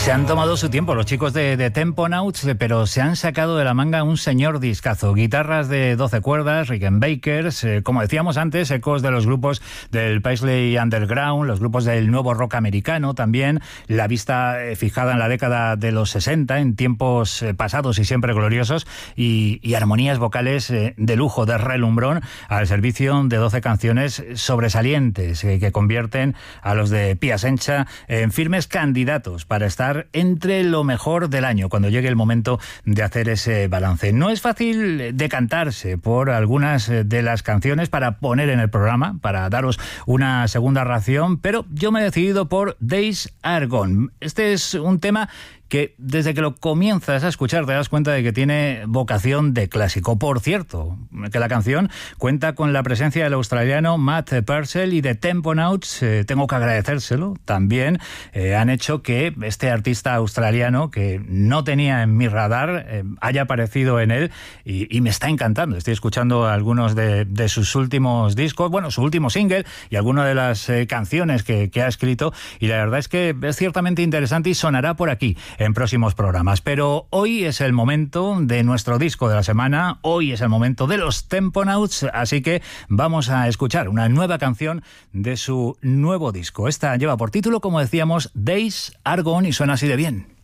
Se han tomado su tiempo los chicos de Temponauts, pero se han sacado de la manga un señor discazo. Guitarras de 12 cuerdas, Rickenbackers, como decíamos antes, ecos de los grupos del Paisley Underground, los grupos del nuevo rock americano también, la vista fijada en la década de los 60, en tiempos pasados y siempre gloriosos, y armonías vocales de lujo, de relumbrón, al servicio de 12 canciones sobresalientes que convierten a los de Piacenza en firmes candidatos para estar entre lo mejor del año cuando llegue el momento de hacer ese balance. No es fácil decantarse por algunas de las canciones para poner en el programa, para daros una segunda ración, pero yo me he decidido por Days Are Gone. Este es un tema que desde que lo comienzas a escuchar te das cuenta de que tiene vocación de clásico. Por cierto, que la canción cuenta con la presencia del australiano Matt Purcell y de Temponauts. Tengo que agradecérselo también. Han hecho que este artista australiano, que no tenía en mi radar, haya aparecido en él y me está encantando. Estoy escuchando algunos de sus últimos discos, bueno, su último single y algunas de las canciones que ha escrito, y la verdad es que es ciertamente interesante y sonará por aquí en próximos programas. Pero hoy es el momento de nuestro disco de la semana, hoy es el momento de los Temponauts, así que vamos a escuchar una nueva canción de su nuevo disco. Esta lleva por título, como decíamos, Days Are Gone, y suena así de bien.